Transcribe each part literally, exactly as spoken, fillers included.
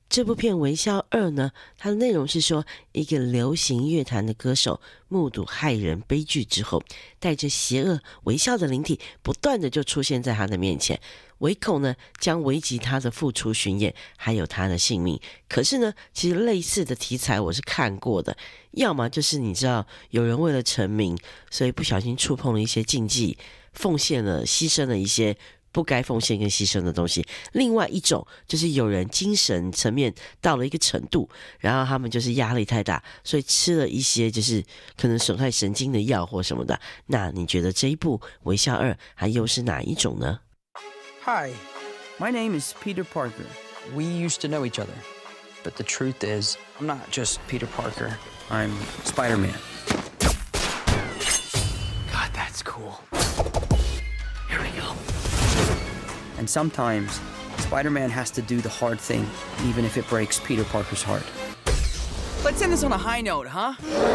这部片《微笑二》呢，它的内容是说，一个流行乐坛的歌手目睹骇人悲剧之后，带着邪恶微笑的灵体，不断的就出现在他的面前，唯恐呢将危及他的复出巡演，还有他的性命。可是呢，其实类似的题材我是看过的，要么就是你知道有人为了成名，所以不小心触碰了一些禁忌，奉献了、牺牲了一些不该奉献跟牺牲的东西。另外一种就是有人精神层面到了一个程度，然后他们就是压力太大，所以吃了一些就是可能损害神经的药或什么的。那你觉得这一部《微笑二》还又是哪一种呢？ Hi, my name is Peter Parker. We used to know each other. But the truth is, I'm not just Peter Parker. I'm Spider-Man. God, that's cool. Here we go. And sometimes, Spider-Man has to do the hard thing, even if it breaks Peter Parker's heart. Let's end this on a high note, huh?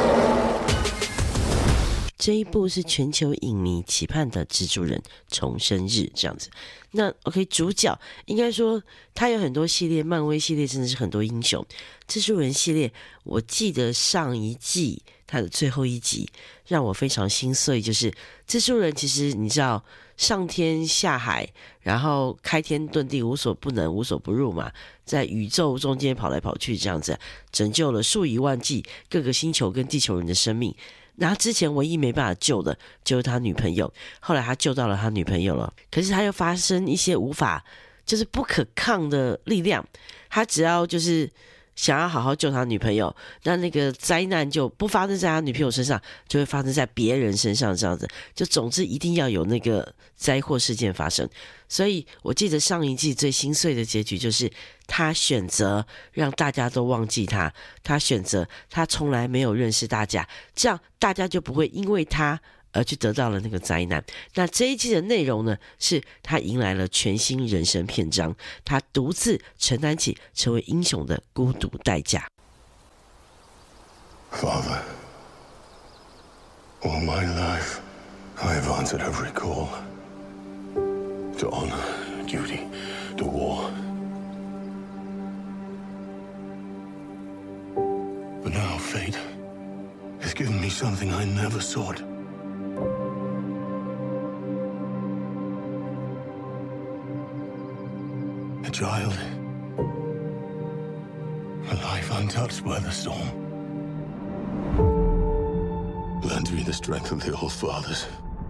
这一部是全球影迷期盼的蜘蛛人重生日这样子。那 OK， 主角应该说他有很多系列，漫威系列真的是很多英雄。蜘蛛人系列，我记得上一季他的最后一集让我非常心碎，就是蜘蛛人其实你知道上天下海，然后开天遁地，无所不能无所不入嘛，在宇宙中间跑来跑去这样子，拯救了数以万计各个星球跟地球人的生命。然后之前唯一没办法救的就是他女朋友，后来他救到了他女朋友了，可是他又发生一些无法就是不可抗的力量，他只要就是想要好好救他女朋友，那那个灾难就不发生在他女朋友身上，就会发生在别人身上这样子，就总之一定要有那个灾祸事件发生。所以我记得上一季最心碎的结局就是他选择让大家都忘记他，他选择他从来没有认识大家，这样大家就不会因为他而去得到了那个灾难。那这一季的内容呢，是他迎来了全新人生篇章，他独自承担起成为英雄的孤独代价。 Father, all my life I have answered every call to honor, duty, to war. But now fate has given me something I never sought. A child. A life untouched by the storm. Lend me the strength of the old fathers,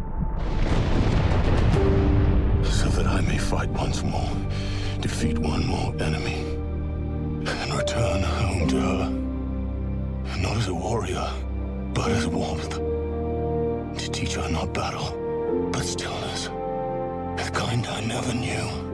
so that I may fight once more, defeat one more enemy, and return home to her. Not as a warrior, but as warmth. To teach her not battle, but stillness, the kind I never knew.